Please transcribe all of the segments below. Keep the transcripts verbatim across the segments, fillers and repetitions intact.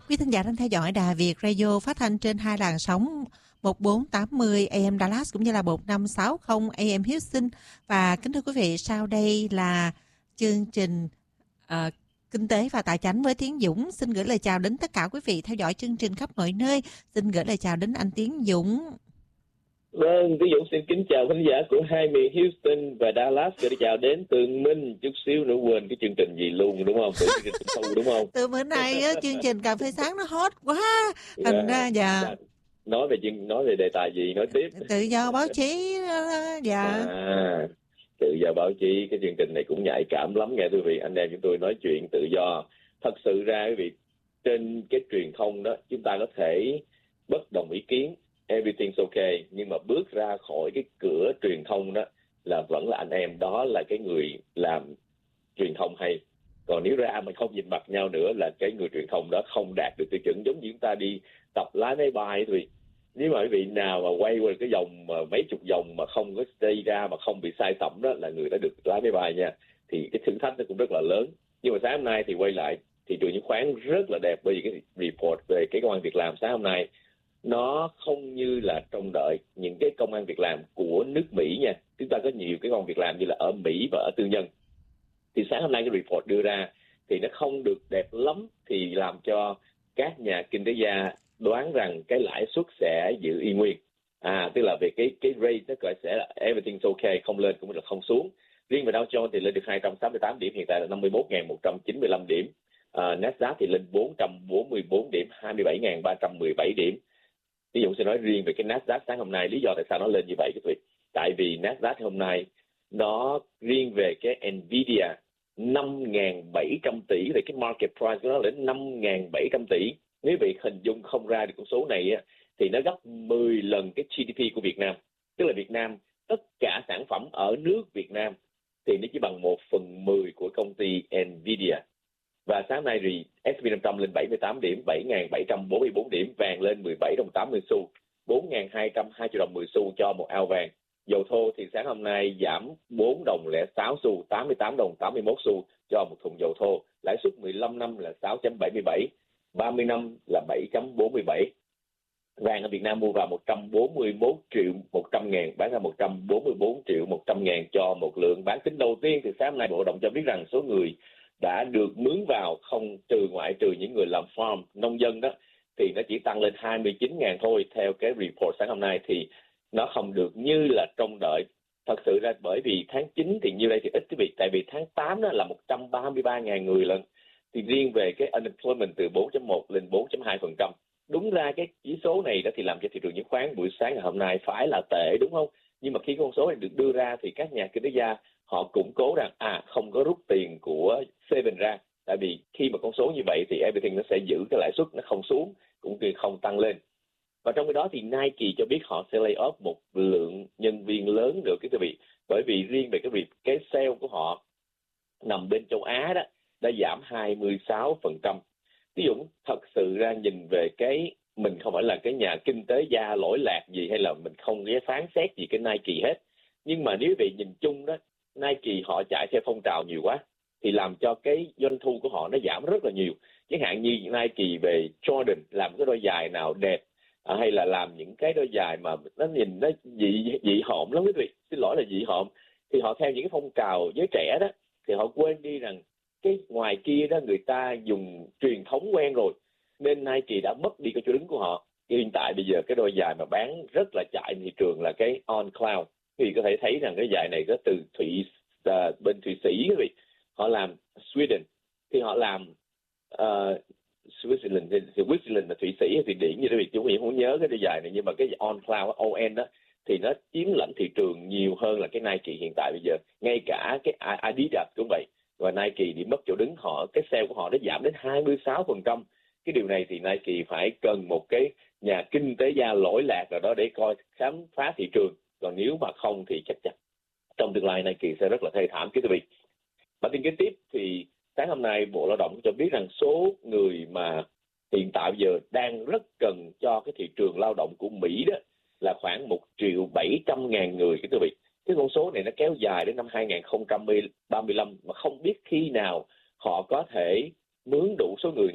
Quý thính giả đang theo dõi Đài Việt Radio phát thanh trên hai làn sóng một bốn tám mươi A M Dallas cũng như là một năm sáu mươi A M Houston. Và kính thưa quý vị, sau đây là chương trình uh, Kinh tế và Tài chánh với Tiến Dũng. Xin gửi lời chào đến tất cả quý vị theo dõi chương trình khắp mọi nơi. Xin gửi lời chào đến anh Tiến Dũng. Vâng, Tiến Dũng xin kính chào khán giả của hai miền Houston và Dallas. Gửi chào đến Tường Minh. Chút xíu nữa quên cái chương trình gì luôn đúng không? Từ chương trình thu đúng không? Từ bữa nay á, chương trình cà phê sáng nó hot quá. Thành ra dạ. Nói về chương nói về đề tài gì nói tiếp? Tự do báo chí dạ. À, tự do báo chí, cái chương trình này cũng nhạy cảm lắm nghe quý vị. Anh em chúng tôi nói chuyện tự do. Thật sự ra quý vị, trên cái truyền thông đó chúng ta có thể bất đồng ý kiến, everything's okay, nhưng mà bước ra khỏi cái cửa truyền thông đó là vẫn là anh em, đó là cái người làm truyền thông hay. Còn nếu ra mà không nhìn mặt nhau nữa là cái người truyền thông đó không đạt được tiêu chuẩn. Giống như chúng ta đi tập lái máy bay thì nếu mà quý vị nào mà quay qua cái vòng mà mấy chục vòng mà không có stay ra, mà không bị sai sẩm, đó là người đã được lái máy bay nha. Thì cái thử thách nó cũng rất là lớn. Nhưng mà sáng hôm nay thì quay lại thị trường chứng khoán rất là đẹp, bởi vì cái report về cái công ăn việc làm sáng hôm nay nó không như là trông đợi. Những cái công ăn việc làm của nước Mỹ nha, chúng ta có nhiều cái công ăn việc làm như là ở Mỹ và ở tư nhân, thì sáng hôm nay cái report đưa ra thì nó không được đẹp lắm, thì làm cho các nhà kinh tế gia đoán rằng cái lãi suất sẽ giữ y nguyên. À, tức là về cái cái rate nó gọi sẽ là everything's okay, không lên cũng là không xuống. Riêng về Dow Jones thì lên được hai trăm sáu mươi tám điểm, hiện tại là năm mươi mốt nghìn một trăm chín mươi lăm điểm. Uh, Nasdaq thì lên bốn trăm bốn mươi tư điểm, hai mươi bảy nghìn ba trăm mười bảy điểm. Ví dụ sẽ nói riêng về cái Nasdaq sáng hôm nay, lý do tại sao nó lên như vậy các vị? Tại vì Nasdaq hôm nay nó riêng về cái Nvidia năm nghìn bảy trăm tỷ, về cái market price của nó đến năm nghìn bảy trăm tỷ. Nếu vị hình dung không ra được con số này á, thì nó gấp mười lần cái G D P của Việt Nam. Tức là Việt Nam, tất cả sản phẩm ở nước Việt Nam thì nó chỉ bằng một phần mười của công ty Nvidia. Và sáng nay thì S and P năm trăm lên bảy mươi tám điểm, bảy nghìn bảy trăm bốn mươi tư điểm, vàng lên mười bảy đồng tám mươi xu, bốn nghìn hai trăm hai mươi đồng mười xu cho một ao vàng. Dầu thô thì sáng hôm nay giảm bốn đồng lẻ sáu xu, tám mươi tám đồng tám mươi mốt xu cho một thùng dầu thô. Lãi suất mười lăm năm là sáu chấm bảy mươi bảy, ba mươi năm là bảy chấm bốn mươi bảy. Vàng ở Việt Nam mua vào một trăm bốn mươi mốt triệu một trăm ngàn, bán ra một trăm bốn mươi tư triệu một trăm ngàn cho một lượng. Bản tính đầu tiên thì sáng hôm nay Bộ Động cho biết rằng số người đã được mướn vào, không trừ ngoại trừ những người làm farm, nông dân đó, thì nó chỉ tăng lên hai mươi chín nghìn thôi. Theo cái report sáng hôm nay thì nó không được như là trông đợi. Thật sự ra bởi vì tháng chín thì như đây thì ít quý vị, tại vì tháng tám đó là một trăm ba mươi ba nghìn người lần. Thì riêng về cái unemployment từ bốn chấm một lên bốn chấm hai phần trăm. Đúng ra cái chỉ số này đó thì làm cho thị trường chứng khoán buổi sáng ngày hôm nay phải là tệ đúng không? Nhưng mà khi con số này được đưa ra thì các nhà kinh tế gia họ củng cố rằng à không có rút tiền của Seven ra. Tại vì khi mà con số như vậy thì everything nó sẽ giữ cái lãi suất, nó không xuống cũng như không tăng lên. Và trong cái đó thì Nike cho biết họ sẽ lay off một lượng nhân viên lớn nữa cái quý vị. Bởi vì riêng về cái việc cái sale của họ nằm bên châu Á đó đã giảm hai mươi sáu phần trăm. Ví dụ thật sự ra nhìn về cái, mình không phải là cái nhà kinh tế gia lỗi lạc gì hay là mình không có phán xét gì cái Nike hết. Nhưng mà nếu vị nhìn chung đó, Nike họ chạy theo phong trào nhiều quá thì làm cho cái doanh thu của họ nó giảm rất là nhiều. Chẳng hạn như Nike về Jordan làm cái đôi giày nào đẹp, à, hay là làm những cái đôi giày mà nó nhìn nó dị dị hợm lắm quý vị, xin lỗi là dị hợm, thì họ theo những cái phong trào giới trẻ đó, thì họ quên đi rằng cái ngoài kia đó người ta dùng truyền thống quen rồi, nên Nike đã mất đi cái chỗ đứng của họ. Hiện tại bây giờ cái đôi giày mà bán rất là chạy thị trường là cái On Cloud. Thì có thể thấy rằng cái giày này có từ Thụy uh, bên Thụy Sĩ quý vị, họ làm Sweden, thì họ làm uh, Switzerland, thì Switzerland là Thụy Sĩ hay Thụy Điển như thế vị, chúng mình không nhớ cái đôi giày này, nhưng mà cái On Cloud O N đó thì nó chiếm lĩnh thị trường nhiều hơn là cái Nike hiện tại bây giờ. Ngay cả cái Adidas cũng vậy, và Nike thì mất chỗ đứng, họ cái sale của họ nó giảm đến hai mươi sáu phần trăm. Cái điều này thì Nike phải cần một cái nhà kinh tế gia lỗi lạc nào đó để coi khám phá thị trường. Còn nếu mà không thì chắc chắn trong tương lai Nike sẽ rất là thê thảm quý vị. Bản tin kế tiếp thì sáng hôm nay Bộ Lao động cho biết rằng số người mà hiện tại bây giờ đang rất cần cho cái thị trường lao động của Mỹ đó là khoảng một triệu bảy trăm ngàn người quý vị. Cái con số này nó kéo dài đến năm hai nghìn không trăm ba mươi lăm mà không biết khi nào họ có thể mướn đủ số người này.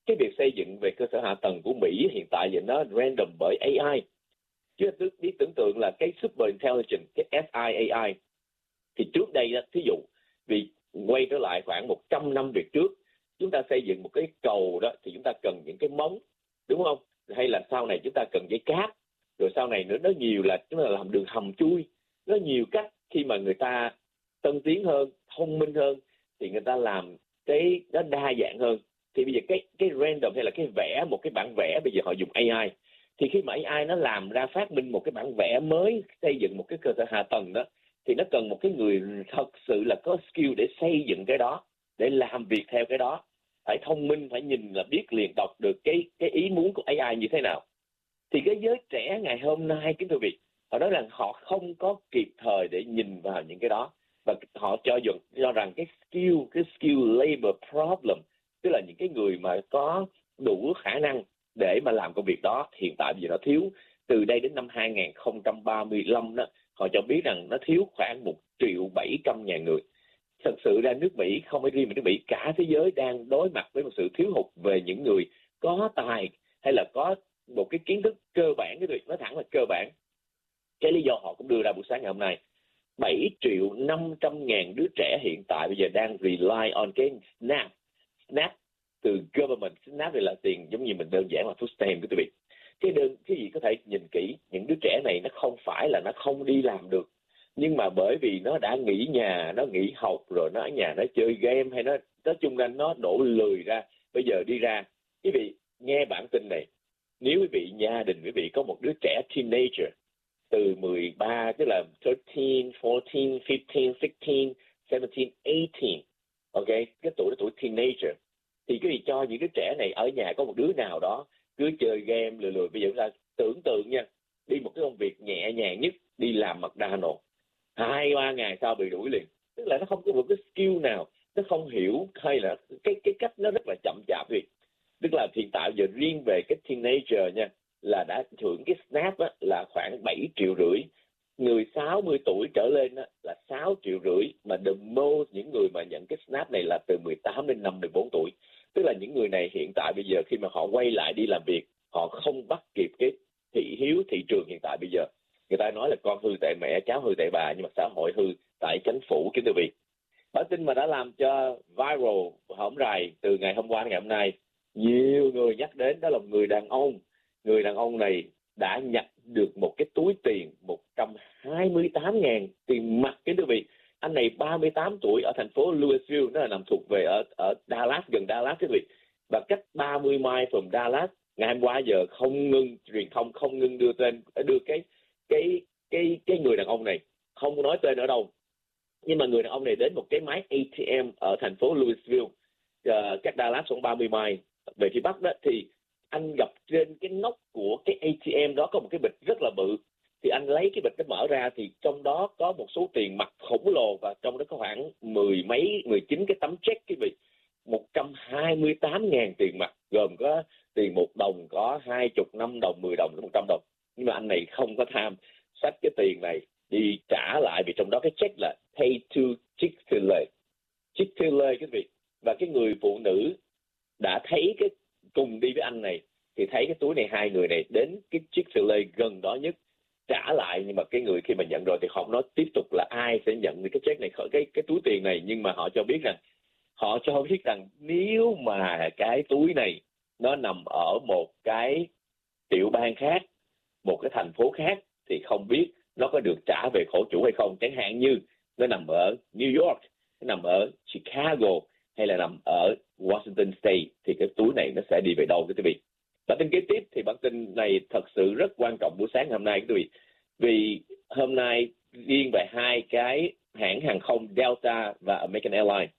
cái việc xây dựng về cơ sở hạ tầng của Mỹ hiện tại giờ nó random bởi a i. Chứ biết tưởng tượng là cái super intelligent, cái ép i a i. Thì trước đây đó, thí dụ, vì quay trở lại khoảng một trăm năm về trước, chúng ta xây dựng một cái cầu đó thì chúng ta cần những cái móng, đúng không? Hay là sau này chúng ta cần dây cáp, rồi sau này nữa nó nhiều là chúng ta làm đường hầm chui. Nó nhiều cách khi mà người ta tân tiến hơn, thông minh hơn thì người ta làm cái nó đa dạng hơn. Thì bây giờ cái cái random hay là cái vẽ một cái bản vẽ, bây giờ họ dùng a i. Thì khi mà a i nó làm ra phát minh một cái bản vẽ mới, xây dựng một cái cơ sở hạ tầng đó, thì nó cần một cái người thật sự là có skill để xây dựng cái đó, để làm việc theo cái đó, phải thông minh, phải nhìn là biết liền đọc được cái cái ý muốn của a i như thế nào. Thì cái giới trẻ ngày hôm nay, kính thưa quý vị, họ nói rằng họ không có kịp thời để nhìn vào những cái đó, và họ cho dùng cho rằng cái skill cái skill labor problem, tức là những cái người mà có đủ khả năng để mà làm công việc đó, hiện tại bây giờ nó thiếu. Từ đây đến năm hai không ba lăm đó, họ cho biết rằng nó thiếu khoảng một triệu bảy trăm ngàn người. Thật sự ra nước Mỹ, không phải riêng mà nước Mỹ, cả thế giới đang đối mặt với một sự thiếu hụt về những người có tài hay là có một cái kiến thức cơ bản, cái việc nói thẳng là cơ bản. Cái lý do họ cũng đưa ra buổi sáng ngày hôm nay, bảy triệu năm trăm ngàn đứa trẻ hiện tại bây giờ đang rely on cái SNAP. SNAP từ government, SNAP này là tiền giống như mình đơn giản là food stamp, quý vị. Cái đơn cái gì có thể nhìn kỹ, những đứa trẻ này nó không phải là nó không đi làm được, nhưng mà bởi vì nó đã nghỉ nhà, nó nghỉ học rồi, nó ở nhà nó chơi game, hay nó nói chung là nó đổ lười ra, bây giờ đi ra. Quý vị nghe bản tin này, nếu quý vị gia đình quý vị có một đứa trẻ teenager từ mười ba, tức là thirteen, fourteen, fifteen, sixteen, seventeen, eighteen, ok, cái tuổi đó tuổi teenager, thì quý vị cho những đứa trẻ này ở nhà có một đứa nào đó cứ chơi game lười lười. Bây giờ chúng ta tưởng tượng nha, đi một cái công việc nhẹ nhàng nhất, đi làm McDonald's, hai ba ngày sau bị đuổi liền, tức là nó không có một cái skill nào, nó không hiểu, hay là cái cái cách nó rất là chậm chạp việc. Tức là hiện tại giờ riêng về cái teenager nha, là đã hưởng cái SNAP á, là khoảng bảy triệu rưỡi. Người sáu mươi tuổi trở lên á, là sáu triệu rưỡi, mà the most những người mà nhận cái SNAP này là từ mười tám đến năm mươi bốn tuổi. Tức là những người này hiện tại bây giờ khi mà họ quay lại đi làm việc, họ không bắt kịp cái thị hiếu thị trường hiện tại bây giờ. Người ta nói là con hư tệ mẹ, cháu hư tệ bà, nhưng mà xã hội hư tại chính phủ, kính thưa quý vị. Bản tin mà đã làm cho viral hổm rày từ ngày hôm qua đến ngày hôm nay, nhiều người nhắc đến đó là người đàn ông. Người đàn ông này đã nhặt được một cái túi tiền một trăm hai mươi tám ngàn tiền mặt, kính thưa quý vị. Anh này ba mươi tám tuổi, ở thành phố Louisville, nó là nằm thuộc về ở ở Dallas, gần Dallas quý vị, và cách ba mươi mile from Dallas. Ngày hôm qua giờ không ngưng, truyền thông không ngưng đưa tên, đưa cái cái cái cái người đàn ông này, không nói tên ở đâu, nhưng mà người đàn ông này đến một cái máy a tê em ở thành phố Louisville, uh, cách Dallas khoảng ba mươi mile về phía bắc đó, thì anh gặp trên cái nóc của cái a tê em đó có một cái bịch rất là bự. Thì anh lấy cái bịch đó mở ra, thì trong đó có một số tiền mặt khổng lồ, và trong đó có khoảng mười mấy, mười chín cái tấm check, cái vị một trăm hai mươi tám ngàn tiền mặt, gồm có tiền một đồng, có hai chục, năm đồng, mười đồng, một trăm đồng. Nhưng mà anh này không có tham, xách cái tiền này đi trả lại, vì trong đó cái check là pay to Chick-fil-A. Chick-fil-A cái vị. Và cái người phụ nữ đã thấy cái cùng đi với anh này, thì thấy cái túi này, hai người này đến cái Chick-fil-A gần đó nhất trả lại. Nhưng mà cái người khi mà nhận rồi thì họ nói tiếp tục là ai sẽ nhận cái check này, cái cái túi tiền này. Nhưng mà họ cho biết rằng họ cho biết rằng nếu mà cái túi này nó nằm ở một cái tiểu bang khác, một cái thành phố khác, thì không biết nó có được trả về khổ chủ hay không. Chẳng hạn như nó nằm ở New York, nó nằm ở Chicago, hay là nằm ở Washington State, thì cái túi này nó sẽ đi về đâu, quý vị. Bản tin kế tiếp thì bản tin này thật sự rất quan trọng buổi sáng hôm nay, quý vị. Vì hôm nay riêng về hai cái hãng hàng không Delta và American Airlines,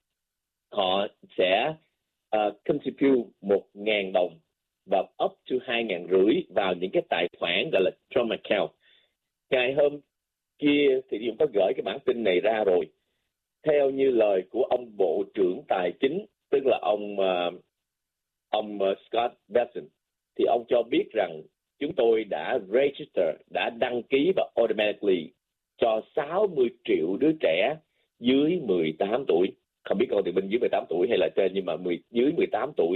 họ sẽ uh, contribute một ngàn đồng và up to hai ngàn rưỡi vào những cái tài khoản gọi là Trump account. Ngày hôm kia thì chúng có gửi cái bản tin này ra rồi. Theo như lời của ông Bộ trưởng Tài chính, tức là ông uh, ông uh, Scott Bessent, thì ông cho biết rằng chúng tôi đã register, đã đăng ký và automatically cho sáu mươi triệu đứa trẻ dưới mười tám tuổi. Không biết con thì bên dưới mười tám tuổi hay là trên, nhưng mà mười, dưới mười tám tuổi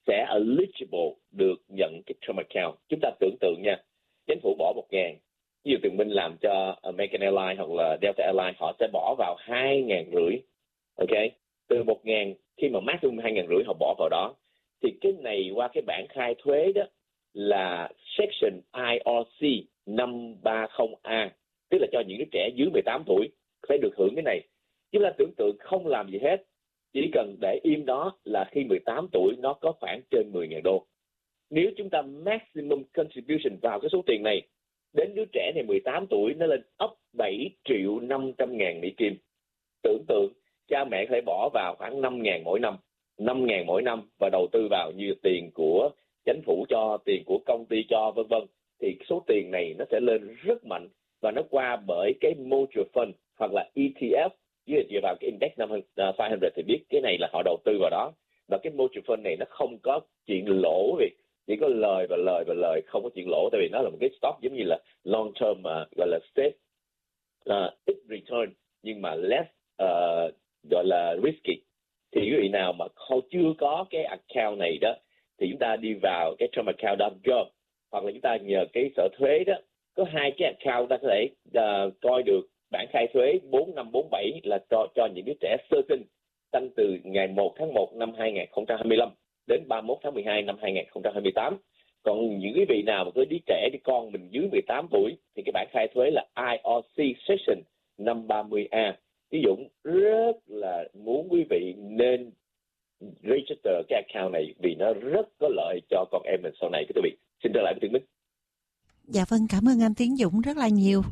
sẽ eligible được nhận cái term account. Chúng ta tưởng tượng nha, chính phủ bỏ một ngàn, ví dụ Tường Minh làm cho American Airlines hoặc là Delta Airlines, họ sẽ bỏ vào hai ngàn rưỡi. Ok, từ một ngàn, khi mà maximum hai ngàn rưỡi họ bỏ vào đó, thì cái này qua cái bảng khai thuế đó là section I R C năm ba không A, tức là cho những đứa trẻ dưới mười tám tuổi phải được hưởng cái này. Chúng ta tưởng tượng không làm gì hết, chỉ cần để im đó là khi mười tám tuổi nó có khoảng trên mười nghìn đô. Nếu chúng ta maximum contribution vào cái số tiền này, đến đứa trẻ này mười tám tuổi nó lên up bảy triệu năm trăm ngàn Mỹ Kim. Tưởng tượng cha mẹ phải bỏ vào khoảng năm ngàn mỗi năm, năm ngàn mỗi năm và đầu tư vào như tiền của chính phủ cho, tiền của công ty cho, vân vân, thì số tiền này nó sẽ lên rất mạnh, và nó qua bởi cái mutual fund hoặc là E T F. Với dựa vào cái index năm trăm thì biết cái này là họ đầu tư vào đó, và cái mutual fund này nó không có chuyện lỗ, vì chỉ có lời và lời và lời, không có chuyện lỗ, tại vì nó là một cái stock giống như là long term, uh, gọi là safe, uh, ít return nhưng mà less uh, gọi là risky. Thì quý vị nào mà không chưa có cái account này đó, thì chúng ta đi vào cái term account chấm gov, hoặc là chúng ta nhờ cái sở thuế đó, có hai cái account ta có thể uh, coi được bản khai thuế bốn năm bốn bảy là cho cho những đứa trẻ sơ sinh sinh từ ngày một tháng một năm hai nghìn không trăm hai mươi lăm đến ba mươi mốt tháng mười hai năm hai nghìn không trăm hai mươi tám. Còn những quý vị nào mà có đứa trẻ, đứa con mình dưới mười tám tuổi thì cái bản khai thuế là I R C section năm ba mươi A. Ví dụ rất là muốn quý vị nên register cái account này vì nó rất có lợi cho con em mình sau này. Quý vị xin trở lại với Tiến Minh. Dạ vâng, cảm ơn anh Tiến Dũng rất là nhiều.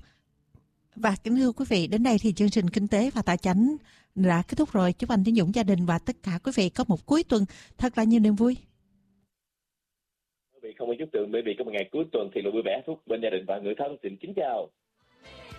Và kính thưa quý vị, đến đây thì chương trình Kinh tế và Tài chánh đã kết thúc rồi. Chúc anh Tiến Dũng, gia đình và tất cả quý vị có một cuối tuần thật là nhiều niềm vui. Quý vị không có chúc Tường, quý vị có một ngày cuối tuần thì là vui vẻ, phúc bên gia đình và người thân. Xin kính chào.